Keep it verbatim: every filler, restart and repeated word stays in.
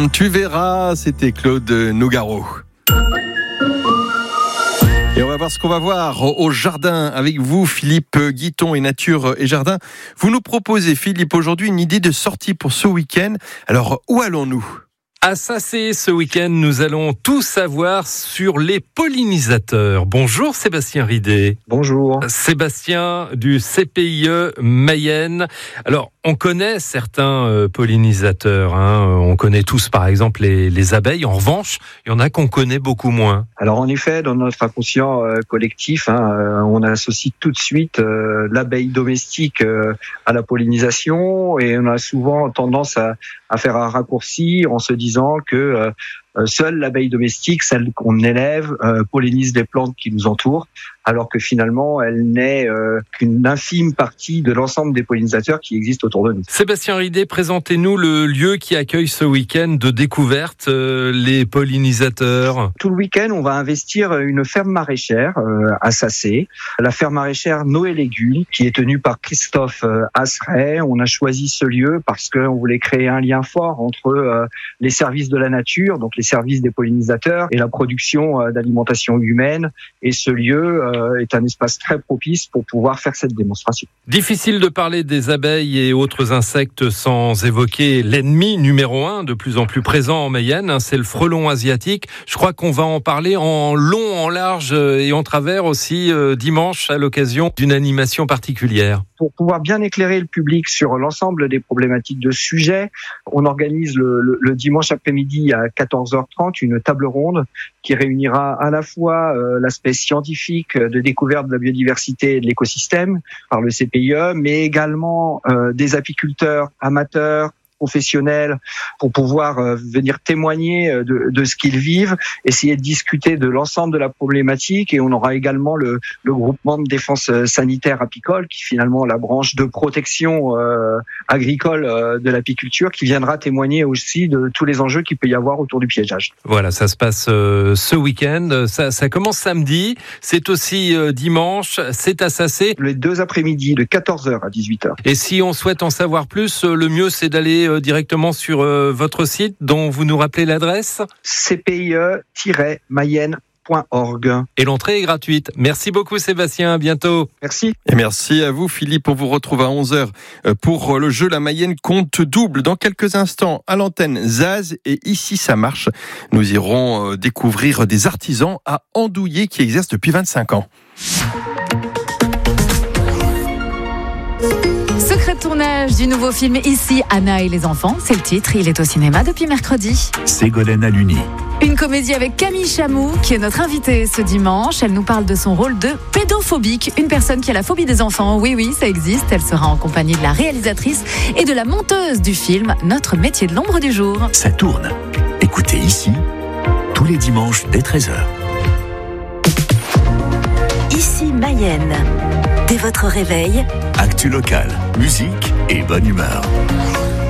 Mmh, tu verras, c'était Claude Nougaro. Et on va voir ce qu'on va voir au jardin avec vous, Philippe Guiton et Nature et Jardin. Vous nous proposez, Philippe, aujourd'hui une idée de sortie pour ce week-end. Alors, où allons-nous ? À Sacé, ce week-end, nous allons tout savoir sur les pollinisateurs. Bonjour Sébastien Ridé. Bonjour. Sébastien du C P I E Mayenne. Alors, on connaît certains euh, pollinisateurs. Hein. On connaît tous, par exemple, les, les abeilles. En revanche, il y en a qu'on connaît beaucoup moins. Alors, en effet, dans notre inconscient euh, collectif, hein, euh, on associe tout de suite euh, l'abeille domestique euh, à la pollinisation et on a souvent tendance à, à faire un raccourci en se disant que euh, seule l'abeille domestique, celle qu'on élève, euh, pollinise les plantes qui nous entourent, alors que finalement, elle n'est euh, qu'une infime partie de l'ensemble des pollinisateurs qui existent autour de nous. Sébastien Ridé, présentez-nous le lieu qui accueille ce week-end de découverte, euh, les pollinisateurs. Tout le week-end, on va investir une ferme maraîchère euh, à Sacé, la ferme maraîchère Noé Légumes, qui est tenue par Christophe euh, Asseret. On a choisi ce lieu parce qu'on voulait créer un lien fort entre euh, les services de la nature, donc les services des pollinisateurs, et la production euh, d'alimentation humaine. Et ce lieu euh, est un espace très propice pour pouvoir faire cette démonstration. Difficile de parler des abeilles et autres insectes sans évoquer l'ennemi numéro un, de plus en plus présent en Mayenne, c'est le frelon asiatique. Je crois qu'on va en parler en long, en large et en travers aussi euh, dimanche à l'occasion d'une animation particulière. Pour pouvoir bien éclairer le public sur l'ensemble des problématiques de ce sujet, on organise le, le, le dimanche après-midi à quatorze heures trente une table ronde qui réunira à la fois euh, l'aspect scientifique de découverte de la biodiversité et de l'écosystème par le C P I E, mais également euh, des apiculteurs amateurs, professionnels, pour pouvoir euh, venir témoigner de, de ce qu'ils vivent, essayer de discuter de l'ensemble de la problématique. Et on aura également le, le groupement de défense sanitaire apicole, qui finalement la branche de protection euh, agricole euh, de l'apiculture, qui viendra témoigner aussi de tous les enjeux qu'il peut y avoir autour du piégeage. Voilà, ça se passe euh, ce week-end. Ça, ça commence samedi, c'est aussi euh, dimanche, c'est à Sacé. Les deux après-midi, de quatorze heures à dix-huit heures. Et si on souhaite en savoir plus, le mieux c'est d'aller directement sur euh, votre site dont vous nous rappelez l'adresse c p i e tiret mayenne point org. Et l'entrée est gratuite. Merci beaucoup Sébastien, à bientôt. Merci. Et merci à vous Philippe, on vous retrouve à onze heures pour le jeu La Mayenne compte double. Dans quelques instants à l'antenne Zaz et Ici ça marche. Nous irons découvrir des artisans à Andouillé qui exercent depuis vingt-cinq ans. Secret de tournage du nouveau film Ici, Anna et les enfants, c'est le titre, il est au cinéma depuis mercredi. Ségolène Aluni. Une comédie avec Camille Chamou, qui est notre invitée ce dimanche. Elle nous parle de son rôle de pédophobique, une personne qui a la phobie des enfants. Oui, oui, ça existe. Elle sera en compagnie de la réalisatrice et de la monteuse du film Notre métier de l'ombre du jour. Ça tourne. Écoutez Ici, tous les dimanches dès treize heures. Ici Mayenne. Dès votre réveil, actu local, musique et bonne humeur.